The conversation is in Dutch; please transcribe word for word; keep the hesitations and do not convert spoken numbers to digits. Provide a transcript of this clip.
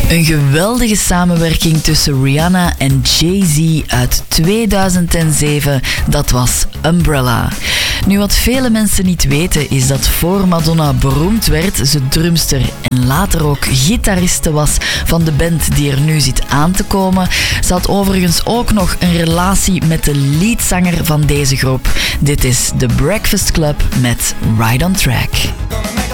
Een geweldige samenwerking tussen Rihanna en Jay-Z uit tweeduizend zeven, dat was Umbrella. Nu, wat vele mensen niet weten is dat voor Madonna beroemd werd, ze drumster en later ook gitariste was van de band die er nu zit aan te komen. Ze had overigens ook nog een relatie met de leadzanger van deze groep. Dit is The Breakfast Club met Right on Track.